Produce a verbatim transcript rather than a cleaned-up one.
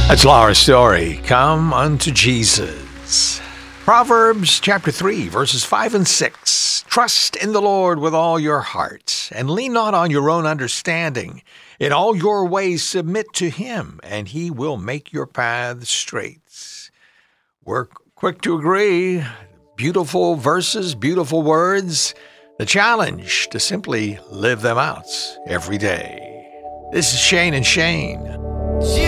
That's Laura's story. Come unto Jesus. Proverbs chapter three, verses five and six. Trust in the Lord with all your heart, and lean not on your own understanding. In all your ways submit to him, and he will make your paths straight. We're quick to agree. Beautiful verses, beautiful words. The challenge to simply live them out every day. This is Shane and Shane.